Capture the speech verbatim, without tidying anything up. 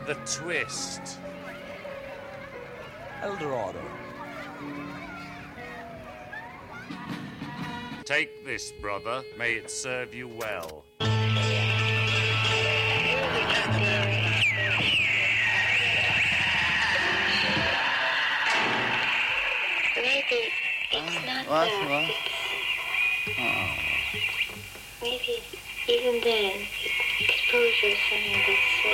The twist. Eldorado. Take this, brother. May it serve you well. Maybe it's not What? that. What? It's, Oh. maybe even then, exposure is something that's so